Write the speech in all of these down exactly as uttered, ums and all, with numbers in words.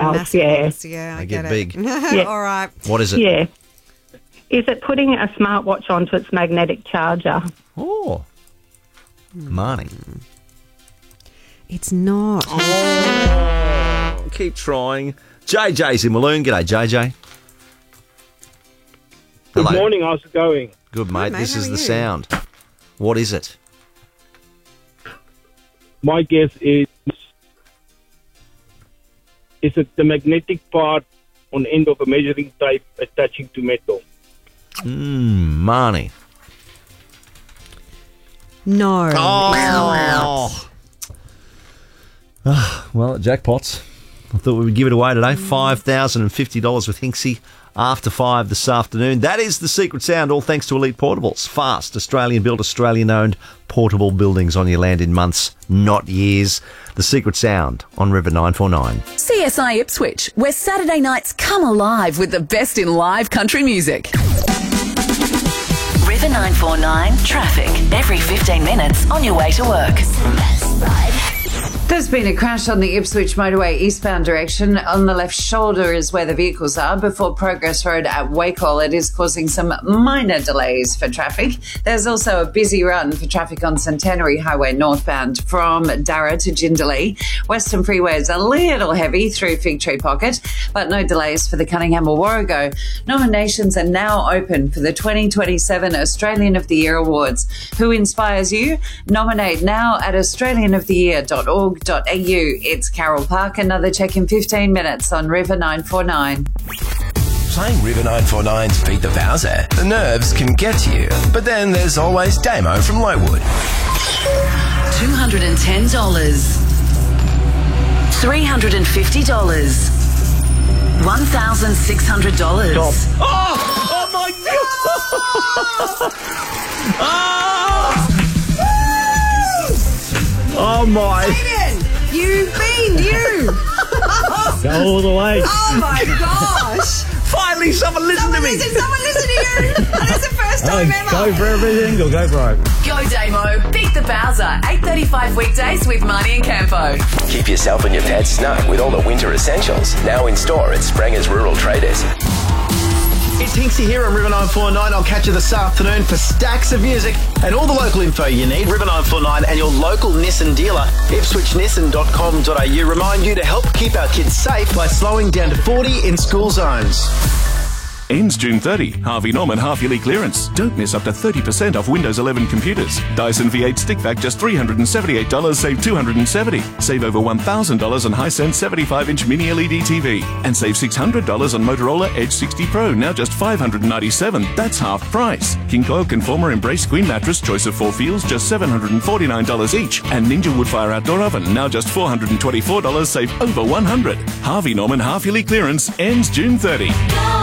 miles, massive yeah. ones. Yeah, I They get, get it. big. Yeah. All right. What is it? Yeah. Is it putting a smartwatch onto its magnetic charger? Oh. Marnie. It's not. Oh, keep trying. J J's in Walloon. G'day, J J. Good Hello. morning, how's it going? Good, mate. mate, This how is are the you? sound. What is it? My guess is, is it the magnetic part on the end of a measuring tape attaching to metal? Mmm, Marnie. No. Oh. Well, jackpots. I thought we would give it away today. five thousand fifty dollars with Hinksy after five this afternoon. That is the secret sound, all thanks to Elite Portables. Fast, Australian-built, Australian-owned portable buildings on your land in months, not years. The secret sound on River nine four nine. C S I Ipswich, where Saturday nights come alive with the best in live country music. River nine four nine traffic. Every fifteen minutes on your way to work. There's been a crash on the Ipswich motorway eastbound direction. On the left shoulder is where the vehicles are before Progress Road at Wakehall. It is causing some minor delays for traffic. There's also a busy run for traffic on Centenary Highway northbound from Darra to Jindalee. Western Freeway is a little heavy through Fig Tree Pocket, but no delays for the Cunningham or Warrego. Nominations are now open for the twenty twenty-seven Australian of the Year Awards. Who inspires you? Nominate now at australian of the year dot org dot a u. It's Carol Park. Another check in fifteen minutes on River nine four nine. Playing River nine four nine's Beat the Bowser. The nerves can get to you, but then there's always Damo from Lowood. two hundred ten dollars. three hundred fifty dollars. one thousand six hundred dollars. Stop. Oh! Oh, my God! Oh! Oh, my. Damien, you beaned you. Go all the way. Oh, my gosh. Finally, someone listened Someone to me. listen, someone listen to you. And it's the first time ever. Go for everything or go for it. Go Damo. Beat the Bowser. eight thirty-five weekdays with Marnie and Campo. Keep yourself and your pets snug with all the winter essentials. Now in store at Spranger's Rural Traders. It's Hinksy here on River nine four nine. I'll catch you this afternoon for stacks of music and all the local info you need. River nine four nine and your local Nissan dealer, ipswich nissan dot com dot a u. Remind you to help keep our kids safe by slowing down to forty in school zones. Ends June thirtieth. Harvey Norman half-yearly clearance. Don't miss up to thirty percent off Windows eleven computers. Dyson V eight stick vac just three hundred seventy-eight dollars, save two hundred seventy dollars. Save over one thousand dollars on Hisense seventy-five inch mini L E D T V. And save six hundred dollars on Motorola Edge sixty Pro, now just five hundred ninety-seven dollars. That's half price. King Coil Conformer Embrace Queen Mattress, choice of four feels, just seven hundred forty-nine dollars each. And Ninja Woodfire Outdoor Oven, now just four hundred twenty-four dollars, save over one hundred dollars. Harvey Norman half-yearly clearance ends June thirtieth.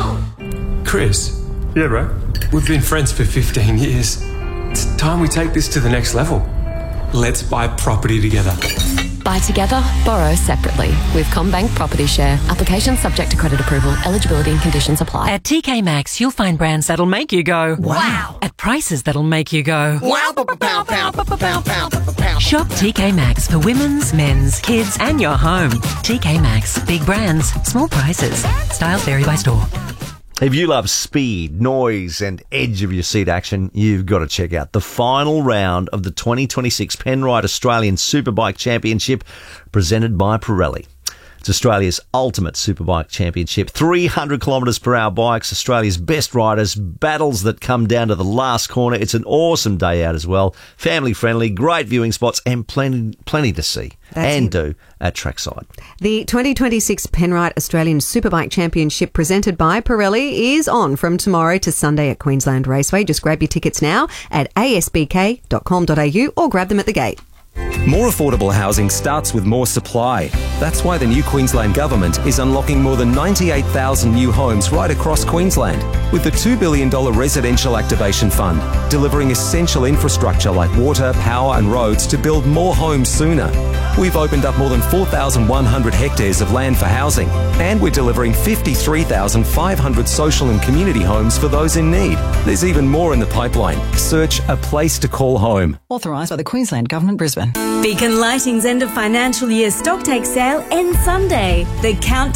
Chris, Yeah, bro. we've been friends for fifteen years. It's time we take this to the next level. Let's buy property together. Buy together, borrow separately with CommBank Property Share. Application subject to credit approval. Eligibility and conditions apply. At T K Maxx, you'll find brands that'll make you go, wow, at prices that'll make you go, Wow, pow, pow, pow, pow, pow, pow. Shop T K Maxx for women's, men's, kids, and your home. T K Maxx, big brands, small prices. Styles vary by store. If you love speed, noise, and edge of your seat action, you've got to check out the final round of the twenty twenty-six Penrite Australian Superbike Championship presented by Pirelli. It's Australia's ultimate superbike championship. three hundred kilometres per hour bikes, Australia's best riders, battles that come down to the last corner. It's an awesome day out as well. Family friendly, great viewing spots, and plenty, plenty to see That's and it. do at trackside. The twenty twenty-six Penrite Australian Superbike Championship presented by Pirelli is on from tomorrow to Sunday at Queensland Raceway. Just grab your tickets now at a s b k dot com dot a u or grab them at the gate. More affordable housing starts with more supply. That's why the new Queensland Government is unlocking more than ninety-eight thousand new homes right across Queensland with the two billion dollars Residential Activation Fund, delivering essential infrastructure like water, power and roads to build more homes sooner. We've opened up more than four thousand one hundred hectares of land for housing, and we're delivering fifty-three thousand five hundred social and community homes for those in need. There's even more in the pipeline. Search A Place to Call Home. Authorised by the Queensland Government, Brisbane. Beacon Lighting's end of financial year stocktake sale ends Sunday. The countdown